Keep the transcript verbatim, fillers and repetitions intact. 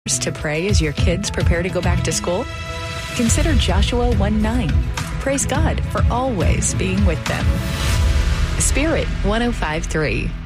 to pray as your kids prepare to go back to school? Consider Joshua one nine. Praise God for always being with them. Spirit one oh five point three.